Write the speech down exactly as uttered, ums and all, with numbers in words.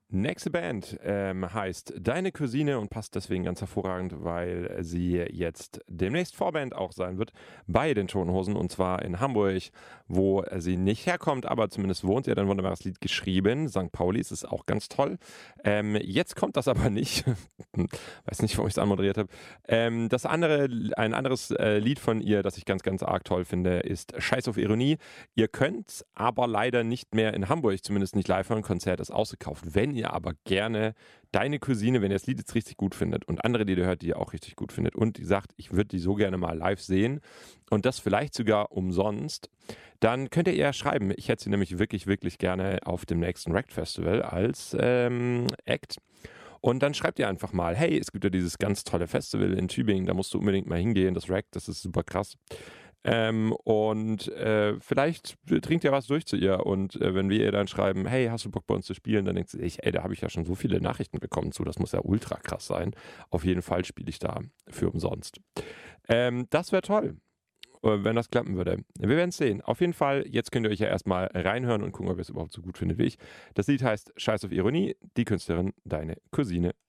Nächste Band ähm, heißt Deine Cousine und passt deswegen ganz hervorragend, weil sie jetzt demnächst Vorband auch sein wird bei den Toten Hosen, und zwar in Hamburg, wo sie nicht herkommt, aber zumindest wohnt. Sie hat ein wunderbares Lied geschrieben. Sankt Pauli, es ist auch ganz toll. Ähm, jetzt kommt das aber nicht. Weiß nicht, warum ich es anmoderiert habe. Ähm, das andere, ein anderes äh, Lied von ihr, das ich ganz, ganz arg toll finde, ist Scheiß auf Ironie. Ihr könnt aber leider nicht mehr in Hamburg, zumindest nicht live hören. Konzert ist ausgekauft. Wenn ihr aber gerne Deine Cousine, wenn ihr das Lied jetzt richtig gut findet und andere Lieder hört, die ihr auch richtig gut findet und die sagt, ich würde die so gerne mal live sehen und das vielleicht sogar umsonst, dann könnt ihr eher schreiben. Ich hätte sie nämlich wirklich, wirklich gerne auf dem nächsten Wrecked Festival als ähm, Act. Und dann schreibt ihr einfach mal, hey, es gibt ja dieses ganz tolle Festival in Tübingen, da musst du unbedingt mal hingehen, das Wrecked, das ist super krass. Ähm, und äh, vielleicht trinkt ihr was durch zu ihr und äh, wenn wir ihr dann schreiben, hey, hast du Bock bei uns zu spielen, dann denkt sie sich, ey, da habe ich ja schon so viele Nachrichten bekommen zu, das muss ja ultra krass sein. Auf jeden Fall spiele ich da für umsonst. Ähm, das wäre toll, äh, wenn das klappen würde. Wir werden es sehen. Auf jeden Fall, jetzt könnt ihr euch ja erstmal reinhören und gucken, ob ihr es überhaupt so gut findet wie ich. Das Lied heißt Scheiß auf Ironie, die Künstlerin, Deine Cousine.